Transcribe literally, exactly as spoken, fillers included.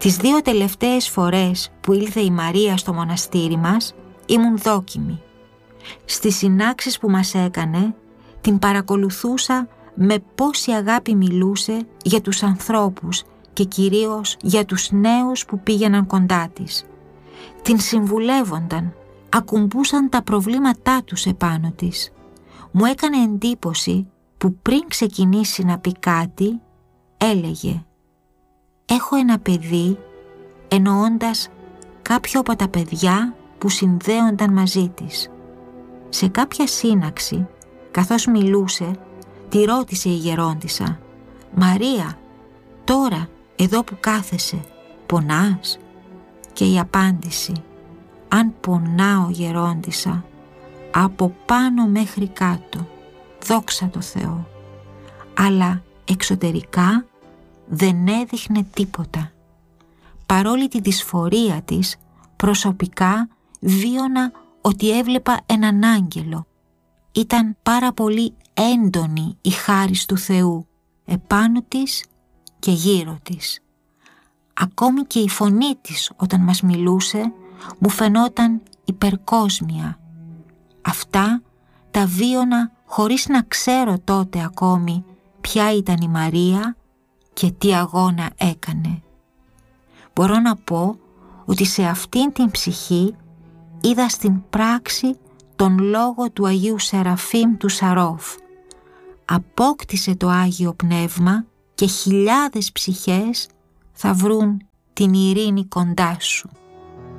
Τις δύο τελευταίες φορές που ήλθε η Μαρία στο μοναστήρι μας ήμουν δόκιμη. Στις συνάξεις που μας έκανε την παρακολουθούσα με πόση αγάπη μιλούσε για τους ανθρώπους και κυρίως για τους νέους που πήγαιναν κοντά της. Την συμβουλεύονταν, ακουμπούσαν τα προβλήματά τους επάνω της. Μου έκανε εντύπωση που πριν ξεκινήσει να πει κάτι, έλεγε «Έχω ένα παιδί», εννοώντας κάποιο από τα παιδιά που συνδέονταν μαζί της. Σε κάποια σύναξη, καθώς μιλούσε, τη ρώτησε η γερόντισσα «Μαρία, τώρα εδώ που κάθεσαι, πονάς?» Και η απάντηση «Αν πονάω, γερόντισσα, από πάνω μέχρι κάτω, δόξα τω Θεώ», αλλά εξωτερικά δεν έδειχνε τίποτα. Παρόλη τη δυσφορία της, προσωπικά βίωνα ότι έβλεπα έναν άγγελο. Ήταν πάρα πολύ έντονη η χάρις του Θεού επάνω της και γύρω της. Ακόμη και η φωνή της όταν μας μιλούσε μου φαινόταν υπερκόσμια. Αυτά τα βίωνα χωρίς να ξέρω τότε ακόμη ποια ήταν η Μαρία και τι αγώνα έκανε. Μπορώ να πω ότι σε αυτήν την ψυχή είδα στην πράξη τον λόγο του Αγίου Σεραφείμ του Σαρόφ. Απόκτησε το Άγιο Πνεύμα και χιλιάδες ψυχές θα βρουν την ειρήνη κοντά σου.